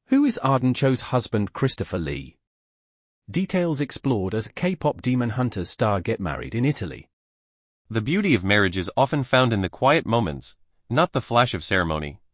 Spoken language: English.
Who is Arden Cho's husband Christopher Lee? Details explored as K-pop Demon Hunters star get married in Italy. The beauty of marriage is often found in the quiet moments, not the flash of ceremony.